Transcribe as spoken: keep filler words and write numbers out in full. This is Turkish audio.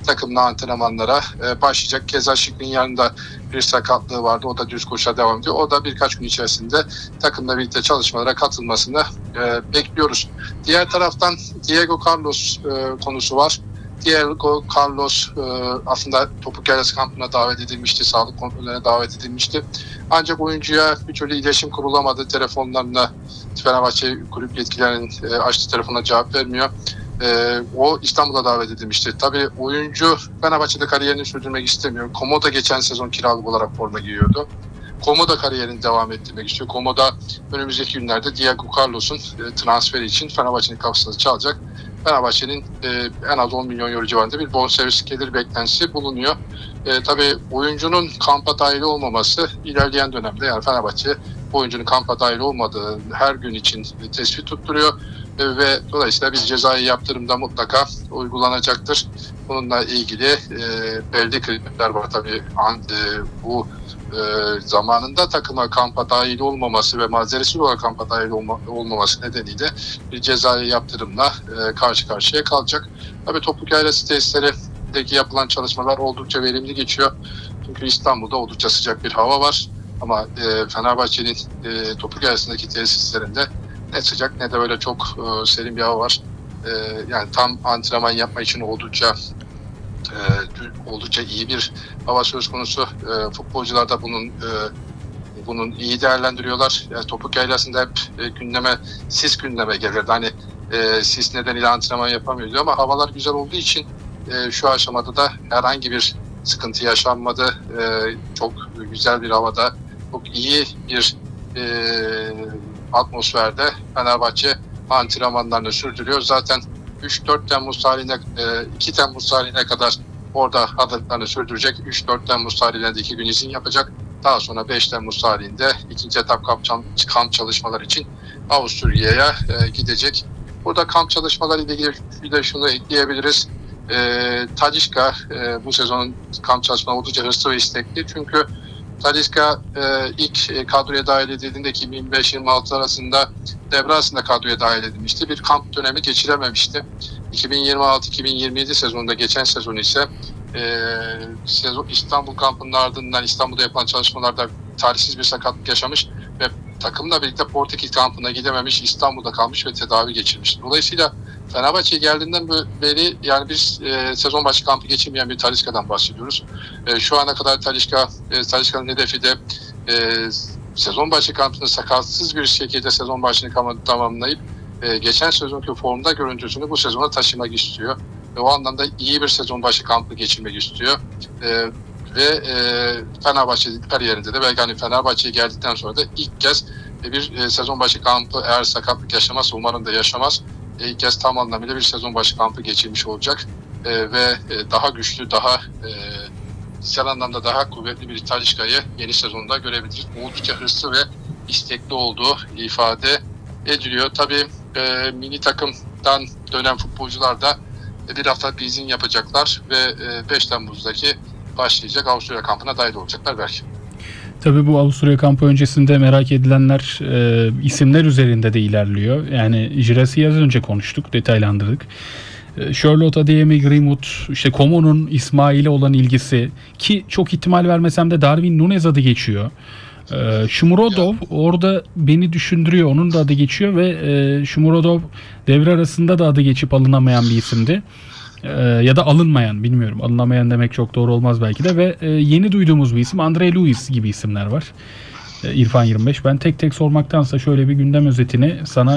takımla antrenmanlara e, başlayacak. Keza Skriniar'ın da bir sakatlığı vardı. O da düz koşuya devam ediyor. O da birkaç gün içerisinde takımla birlikte çalışmalara katılmasını e, bekliyoruz. Diğer taraftan Diego Carlos e, konusu var. Diego Carlos e, aslında Topuk Yaylası kampına davet edilmişti. Sağlık kontrollerine davet edilmişti. Ancak oyuncuya bir türlü iletişim kurulamadı. Telefonlarına Fenerbahçe kulüp yetkililerinin e, açtığı telefona cevap vermiyor. E, o İstanbul'a davet edilmişti. Tabii oyuncu Fenerbahçe'de kariyerini sürdürmek istemiyor. Komoda geçen sezon kiralık olarak forma giyiyordu. Komoda kariyerini devam ettirmek istiyor. Komoda önümüzdeki günlerde Diego Carlos'un e, transferi için Fenerbahçe'nin kapısını çalacak. Fenerbahçe'nin e, en az on milyon euro civarında bir bonservis gelir beklentisi bulunuyor. E, tabii oyuncunun kampa dahil olmaması ilerleyen dönemde, yani Fenerbahçe oyuncunun kampa dahil olmadığı her gün için tespit tutturuyor e, ve dolayısıyla bir cezai yaptırımda mutlaka uygulanacaktır. Bununla ilgili e, belli kriterler var tabii. E, bu e, zamanında takıma kampa dahil olmaması ve mazeresiz olarak kampa dahil olma, olmaması nedeniyle bir cezai yaptırımla e, karşı karşıya kalacak. Tabii Topuk Yaylası tesislerindeki yapılan çalışmalar oldukça verimli geçiyor. Çünkü İstanbul'da oldukça sıcak bir hava var. Ama e, Fenerbahçe'nin e, Topuk Yaylası'ndaki tesislerinde ne sıcak ne de böyle çok e, serin bir hava var. E, yani tam antrenman yapma için oldukça e, oldukça iyi bir hava söz konusu. E, futbolcular da bunun e, bunun iyi değerlendiriyorlar. Yani Topuk Yaylası'nda hep e, gündeme, sis gündeme gelirdi. Hani e, sis nedeniyle antrenman yapamıyordu ama havalar güzel olduğu için e, şu aşamada da herhangi bir sıkıntı yaşanmadı. E, çok güzel bir havada, çok iyi bir e, atmosferde Fenerbahçe antrenmanlarını sürdürüyor. Zaten üç dört Temmuz tarihine, iki Temmuz tarihine kadar orada hazırlıklarını sürdürecek. üç dört Temmuz tarihinde iki gün izin yapacak. Daha sonra beş Temmuz tarihinde ikinci etap kamp çalışmaları için Avusturya'ya gidecek. Burada kamp çalışmaları ile ilgili bir de şunu ekleyebiliriz. E, Talisca e, bu sezonun kamp çalışmaları oldukça hırslı ve istekli. Çünkü Talisca e, ilk kadroya dahil edildiğinde iki bin beş yirmi altı arasında devre arasında kadroya dahil edilmişti. Bir kamp dönemi geçirememişti. iki bin yirmi altı iki bin yirmi yedi sezonunda, geçen sezon ise e, sezon, İstanbul kampının ardından İstanbul'da yapılan çalışmalarda talihsiz bir sakatlık yaşamış ve takımla birlikte Portekiz kampına gidememiş, İstanbul'da kalmış ve tedavi geçirmiş. Dolayısıyla Fenerbahçe'ye geldiğinden beri yani bir e, sezon başı kampı geçirmeyen bir Talisca'dan bahsediyoruz. E, şu ana kadar Talisca, e, Talisca'nın hedefi de e, sezon başı kampını sakatsız bir şekilde sezon başını tamamlayıp e, geçen sezonki formda görüntüsünü bu sezona taşımak istiyor. Ve o anlamda iyi bir sezon başı kampı geçirmek istiyor. E, ve e, Fenerbahçe kariyerinde de belki hani Fenerbahçe'ye geldikten sonra da ilk kez e, bir e, sezon başı kampı, eğer sakatlık yaşamazsa, umarım da yaşamaz, e, ilk kez tam anlamıyla bir sezon başı kampı geçirmiş olacak e, ve e, daha güçlü, daha e, fiziksel anlamda daha kuvvetli bir Talisca'yı yeni sezonda görebiliriz. Oldukça hırslı ve istekli olduğu ifade ediliyor. Tabii e, milli takımdan dönen futbolcular da e, bir hafta bir izin yapacaklar ve e, beş Temmuz'daki başlayacak Avusturya kampına dahil olacaklar belki. Tabii bu Avusturya kampı öncesinde merak edilenler e, isimler üzerinde de ilerliyor. Yani Jiras'ı az önce konuştuk, detaylandırdık. E, Charlotte Adeyemi, Greenwood, işte Coman'ın İsmail'e olan ilgisi, ki çok ihtimal vermesem de Darwin Núñez adı geçiyor. E, Shomurodov orada beni düşündürüyor. Onun da adı geçiyor ve e, Shomurodov devre arasında da adı geçip alınamayan bir isimdi. Ee, ya da alınmayan, bilmiyorum. Alınamayan demek çok doğru olmaz belki de. Ve e, yeni duyduğumuz bir isim Andre Luiz gibi isimler var. E, İrfan yirmi beş. Ben tek tek sormaktansa şöyle bir gündem özetini sana